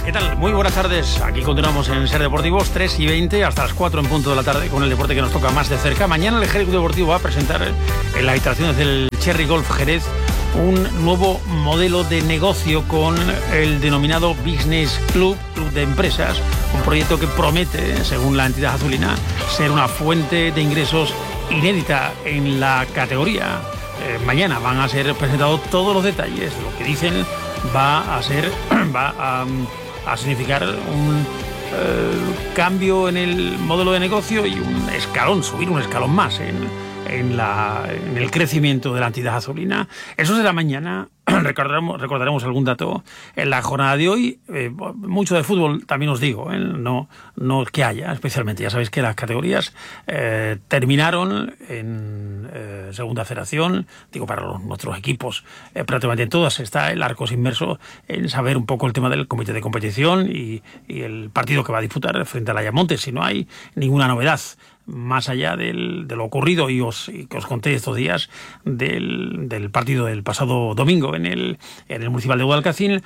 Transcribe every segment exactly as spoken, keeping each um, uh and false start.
¿qué tal? Muy buenas tardes. Aquí continuamos en Ser Deportivos, tres y veinte, hasta las cuatro en punto de la tarde, con el deporte que nos toca más de cerca. Mañana el Jerez Club Deportivo va a presentar en las instalaciones del Cherry Golf Jerez un nuevo modelo de negocio con el denominado Business Club, Club de Empresas, un proyecto que promete, según la entidad azulina, ser una fuente de ingresos inédita en la categoría. Eh, mañana van a ser presentados todos los detalles. Lo que dicen va a ser, va a, a significar un eh, cambio en el modelo de negocio y un escalón, subir un escalón más en En, la, en el crecimiento de la entidad azulina. Eso será mañana. Recordaremos, recordaremos algún dato en la jornada de hoy. Eh, mucho de fútbol también os digo, ¿eh? no, no que haya especialmente. Ya sabéis que las categorías eh, terminaron en eh, segunda federación. Digo, para los, nuestros equipos eh, prácticamente en todas está el arco inmerso en saber un poco el tema del comité de competición y, y el partido que va a disputar frente al Ayamonte. Si no hay ninguna novedad más allá del, de lo ocurrido y, os, y que os conté estos días del, del partido del pasado domingo en el, en el Municipal de Guadalcacín,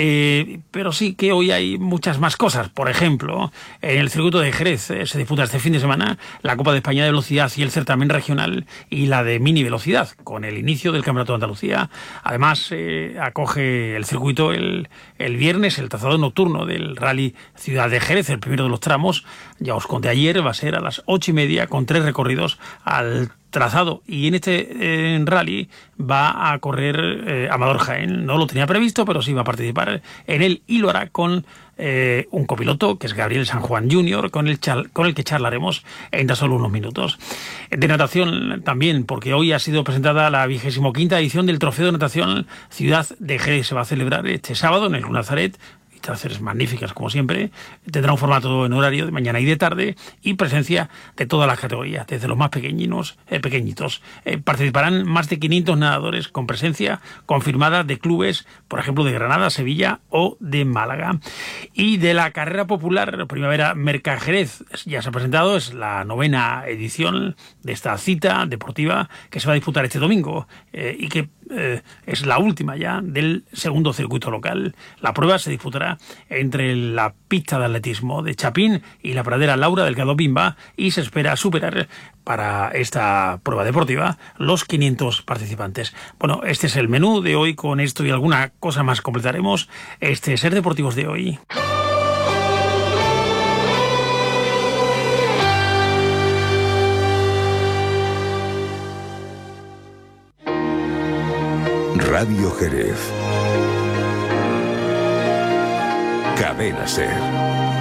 eh, pero sí que hoy hay muchas más cosas. Por ejemplo, en el circuito de Jerez eh, se disputa este fin de semana la Copa de España de Velocidad y el certamen regional y la de mini velocidad, con el inicio del Campeonato de Andalucía. Además, eh, acoge el circuito el, el viernes el trazado nocturno del Rally Ciudad de Jerez, el primero de los tramos. Ya os conté ayer, va a ser a las ocho y media con tres recorridos al trazado, y en este eh, rally va a correr eh, Amador Jaén. No lo tenía previsto, pero sí va a participar en él y lo hará con eh, un copiloto que es Gabriel San Juan junior, con el, char- con el que charlaremos en tan solo unos minutos. De natación también, porque hoy ha sido presentada la vigésimo quinta edición del Trofeo de Natación Ciudad de Jerez. Se va a celebrar este sábado en el Lunazaret. Instalaciones magníficas, como siempre. Tendrá un formato en horario de mañana y de tarde y presencia de todas las categorías, desde los más pequeñinos, eh, pequeñitos. Eh, participarán más de quinientos nadadores con presencia confirmada de clubes, por ejemplo, de Granada, Sevilla o de Málaga. Y de la carrera popular Primavera Mercajerez ya se ha presentado, es la novena edición de esta cita deportiva que se va a disputar este domingo eh, y que eh, es la última ya del segundo circuito local. La prueba se disputará entre la pista de atletismo de Chapín y la pradera Laura Delgado Bimba, y se espera superar para esta prueba deportiva los quinientos participantes. Bueno, este es el menú de hoy. Con esto y alguna cosa más completaremos este Ser Deportivos de hoy. Radio Jerez. Cadena Ser.